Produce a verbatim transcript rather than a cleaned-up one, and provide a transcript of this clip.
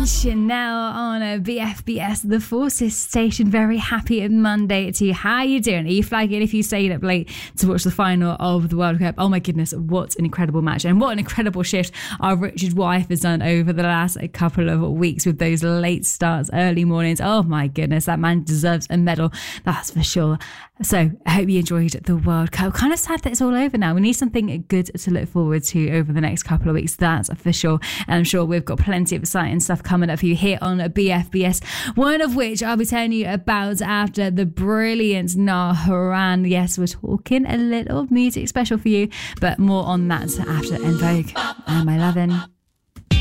Chanel on a B F B S, the Forces station. Very happy Monday to you. How are you doing? Are you flagging if you stayed up late to watch the final of the World Cup? Oh my goodness, what an incredible match, and what an incredible shift our Richard wife has done over the last couple of weeks with those late starts, early mornings. Oh my goodness, that man deserves a medal, that's for sure. So I hope you enjoyed the World Cup. Kind of sad that it's all over now. We need something good to look forward to over the next couple of weeks, that's for sure. And I'm sure we've got plenty of exciting stuff coming up for you here on B F B S, one of which I'll be telling you about after the brilliant Niall Horan. Yes, we're talking a little music special for you, but more on that after En Vogue. Am I loving?